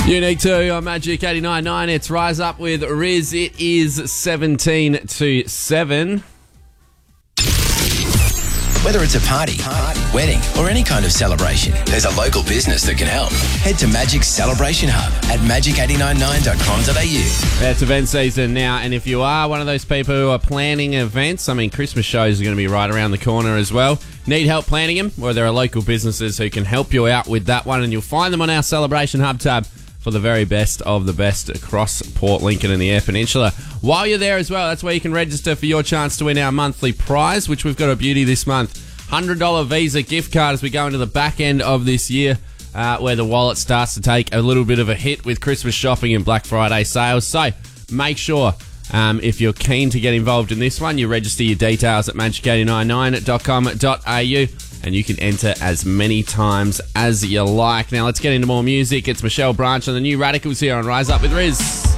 Unique 2 on Magic 89.9. It's Rise Up with Riz. It is 17 to 7. Whether it's a party, wedding, or any kind of celebration, there's a local business that can help. Head to Magic's Celebration Hub at magic899.com.au. It's event season now, and if you are one of those people who are planning events, I mean, Christmas shows are going to be right around the corner as well. Need help planning them? Well, there are local businesses who can help you out with that one, and you'll find them on our Celebration Hub tab for the very best of the best across Port Lincoln and the Eyre Peninsula. While you're there as well, that's where you can register for your chance to win our monthly prize, which we've got a beauty this month. $100 Visa gift card as we go into the back end of this year, where the wallet starts to take a little bit of a hit with Christmas shopping and Black Friday sales. So make sure, if you're keen to get involved in this one, you register your details at magic899.com.au. and you can enter as many times as you like. Now let's get into more music. It's Michelle Branch and the New Radicals here on Rise Up with Riz.